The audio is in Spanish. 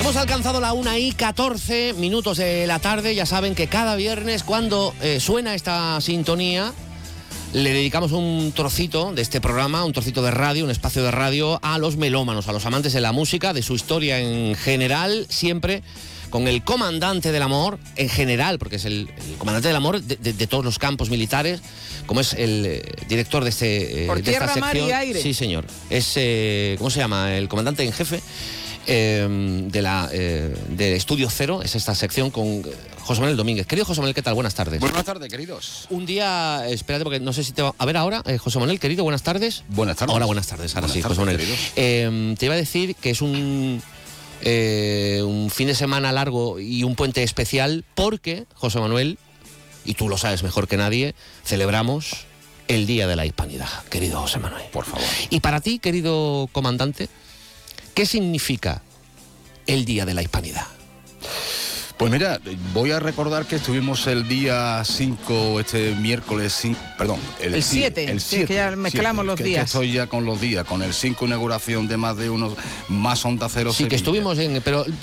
Hemos alcanzado la 1:14 de la tarde. Ya saben que cada viernes cuando suena esta sintonía le dedicamos un trocito de este programa, un trocito de radio, un espacio de radio a los melómanos, a los amantes de la música, de su historia en general, siempre con el comandante del amor en general, porque es el comandante del amor de todos los campos militares, como es el director de Por de tierra, esta sección. mar y aire. Sí, señor. Es, ¿cómo se llama? El comandante en jefe de Estudio Cero, es esta sección con José Manuel Domínguez. Querido José Manuel, ¿qué tal? Buenas tardes. Buenas tardes, queridos. Un día, espérate porque no sé si te va a ver ahora, José Manuel, querido, buenas tardes. Buenas tardes. Ahora buenas tardes, ahora Buenas sí, José tardes, Manuel. Te iba a decir que es un fin de semana largo y un puente especial porque, José Manuel, y tú lo sabes mejor que nadie, celebramos el Día de la Hispanidad, querido José Manuel. Por favor. Y para ti, querido comandante, ¿qué significa el Día de la Hispanidad? Pues mira, voy a recordar que estuvimos el día 5, este miércoles 5, perdón, el 7, el 7, que ya mezclamos los días. Que estoy ya con los días, con el 5 inauguración de más de uno, más Onda Cero. Sí, que Sevilla. estuvimos pero